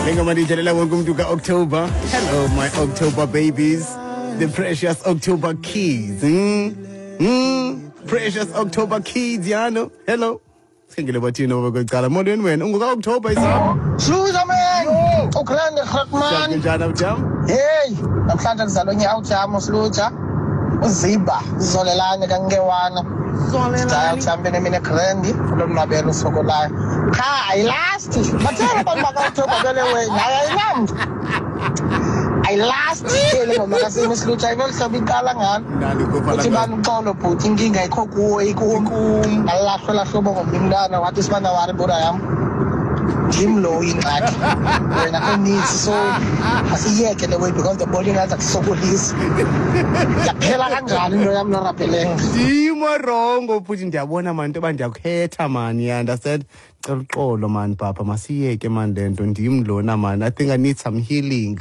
October. Hello, my October babies. The precious October kids. Precious October kids, Yano. Hello. Singile bathini okwecala molweni wena unguka-October isapho. Sluza man. Ugrande Hotman. Njani awujam? Hey, namhlanje kuzalwa nyawujam Sluza. Uziba zolelane kangewana. Style champion mina grandi lo mnabelo sokolayo. Cha ayilasti. Bathela abantu baka-October vele wena ayayilandi. Ayilasti phela ngoba kasini Sluza inolihlobo iqala ngani. Uthi bani uxolo bhuti inkinga ayikho kuwe ikum. Alahlwa hlobo ngomntana wathi sibana wari bora yami. Jim low ingxaki wena onithi so asiyeke le way because the body ngathi akusokolisi yaphela kanjani into yami norapheleng ndimo rongo futhi ndiyabona mani into yoba ndiyakhetha mani you understand cela uxolo mani papa masiyeke mani le nto ndim lona mani I think I need some healing.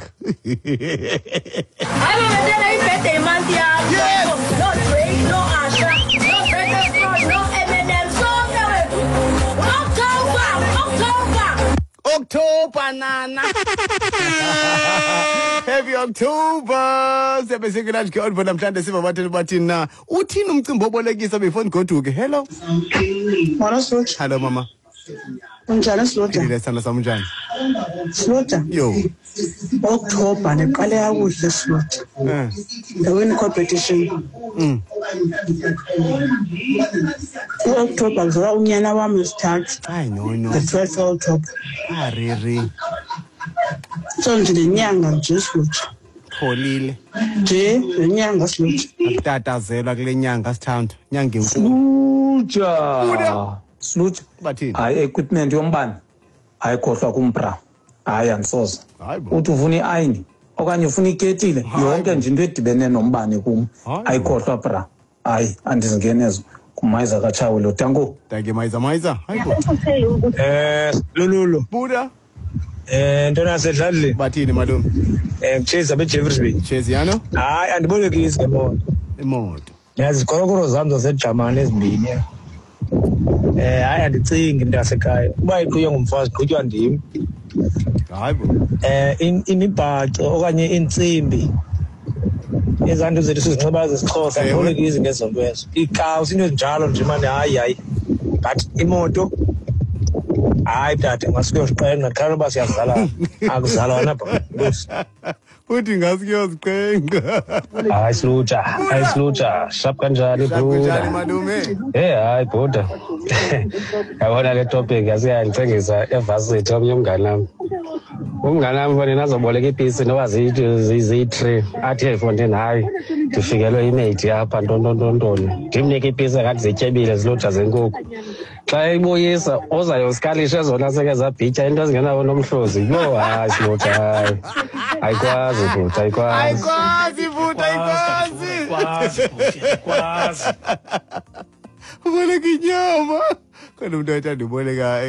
Hayi ngenzela ibirthday month yakho. No Drake, no Asha, no Breakfast, no Eminem, so October nana. Happy October. Siyabe singelathi ke odbo namhlanje siba bathini bathini na. Uthini umcimbi obolekisa before ngoduke? Hello. Mara Sluza. Hello mama. Unjani Sluza? Ngile sithanda sami njani? Sluza. Yo. October neqale kakuhle Sluza. The win competition. October ngizwa unyana wami wesithathu. Hayi no. The 12th October. Ariri. So nje lenyanga nje Sluza. Pholile. Nje lenyanga Sluza. Akutatazelwa kule nyanga sithando. Nyanga enkulu. Sluza. Bathini? Hayi equipment yombane ayikhohlwa kumbra. Hayi ansoza. Hayibo. Uthi ufuna iayini okanye ufuna iketile yonke nje into edibene nombane kum ayikhohlwa bra. Hayi andizingenezo kumayiza kaChawe lo tango. Thank you Mayiza. Hayibo. Lulu. Buda. Ntona sedladle. Bathini malume? Chase abe Jeffers Bay. Chase yano? Hayi andibolekisi ngemoto. Imoto. Yazi izikorokoro zami zaseJamani ezimbini. Hayi andicingi ndasekhaya. Uba iqhutywa ngumfazi iqhutywa ndim. Hayibo. Imibhaco okanye intsimbi. Ezantu zethu sizinxiba zesiXhosa andibolekisi ngezonto ezo. Ikawusi into ezinjalo nje manje hayi. But imoto hayi tata ngasuke ngaqala uba siyazalana akuzalwa napha Uthi ngazi kuyoziqenga. Hayi Sluza shap kanjani bhuda malume? hayi bhuda yabona le topic yasiyangicengisa evasithi omnye umngani wami bona azoboleka ipisi noba ziyi-3 athi eFontaine hayi ndifikelwe imate apha ntontontoni ndimnike ipisi ngathi zityebile ziloja zenkukhu xa eyibuyisa ozayosikalisha ezona seke zabhitya into ezingenawo nomhlozi yo hayi Sluza hayi ayikwazi bhuda Ayikwazi. Uboleka inyama. Khona umuntu athanda uboleka